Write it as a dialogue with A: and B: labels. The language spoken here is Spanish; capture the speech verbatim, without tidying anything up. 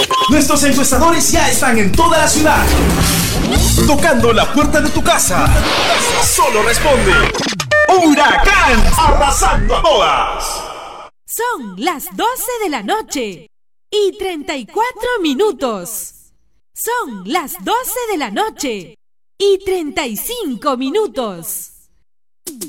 A: Nuestros encuestadores ya están en toda la ciudad, tocando la puerta de tu casa. Solo responde Huracán, arrasando a todas.
B: Son las doce de la noche y treinta y cuatro minutos. Son las doce de la noche y treinta y cinco minutos.